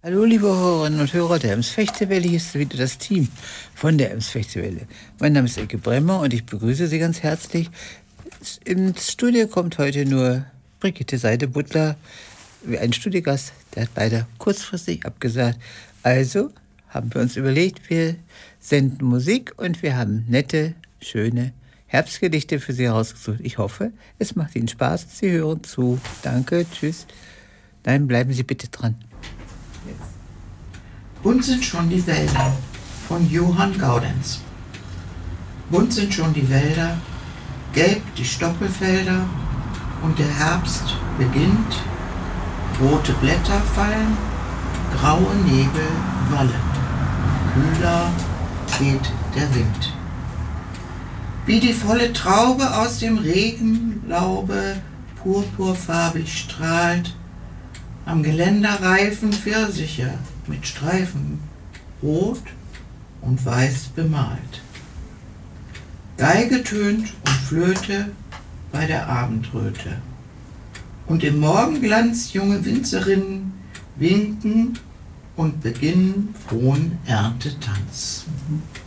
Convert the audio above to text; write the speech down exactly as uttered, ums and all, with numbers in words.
Hallo liebe Hörerinnen und Hörer der Ems-Fechtewelle, hier ist wieder das Team von der Ems-Fechtewelle. Mein Name ist Elke Bremmer und ich begrüße Sie ganz herzlich. Ins Studio kommt heute nur Brigitte Seide-Butler, ein Studiogast, der hat leider kurzfristig abgesagt. Also haben wir uns überlegt, wir senden Musik und wir haben nette, schöne Herbstgedichte für Sie herausgesucht. Ich hoffe, es macht Ihnen Spaß, Sie hören zu. Danke, tschüss. Nein, bleiben Sie bitte dran. Bunt sind schon die Wälder von Johann Gaudenz. Bunt sind schon die Wälder, gelb die Stoppelfelder und der Herbst beginnt. Rote Blätter fallen, graue Nebel wallen. Kühler geht der Wind. Wie die volle Traube aus dem Regenlaube purpurfarbig strahlt, am Geländerreifen Pfirsiche mit Streifen, rot und weiß bemalt. Geige tönt und Flöte bei der Abendröte. Und im Morgenglanz junge Winzerinnen winken und beginnen frohen Erntetanz.